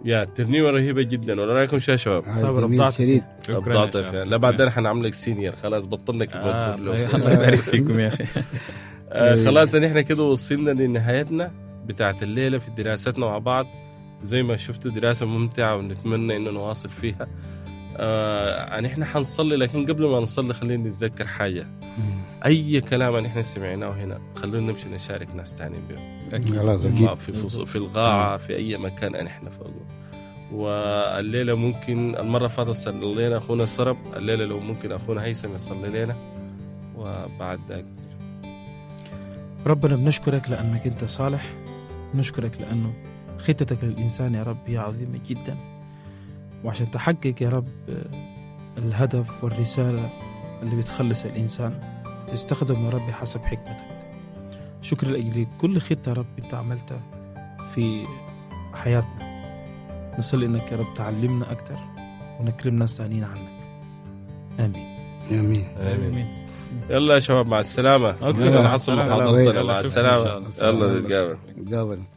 يا ترنيمة رهيبة جدا. ولا رايكم شو يا شباب؟ صابر ابدعت. ابدعت فيها. لا بعدين حنعملك سينيور خلاص بطلنا كده. الله يبارك فيكم يا أخي. خلاص نحن كده وصلنا لنهايتنا بتاعت الليلة في دراستنا مع بعض. زي ما شفتوا دراسة ممتعة ونتمنى إنه نواصل فيها. نحن حنصلي، لكن قبل ما نصلي خلينا نتذكر حاجة. أي كلام نحن سمعناه هنا خلونا نمشي نشارك ناس تاني بيه في القاعة في أي مكان نحن فوقه. والليلة ممكن المرة فاتت صلي لنا أخونا السرب، الليلة لو ممكن أخونا هيثم يصلي لنا وبعد ذلك. ربنا بنشكرك لأنك أنت صالح، نشكرك لأنه خطتك للإنسان يا رب هي عظيمة جدا، وعشان تحقق يا رب الهدف والرسالة اللي بتخلص الإنسان تستخدم يا رب حسب حكمتك. شكر لأجل كل خطة يا رب أنت عملتها في حياتنا. نصلي إنك يا رب تعلمنا أكتر ونكلم ناس ثانيين عنك. آمين آمين آمين. يلا يا شباب مع السلامة. نحصل مع السلامة. يلا نتقابل.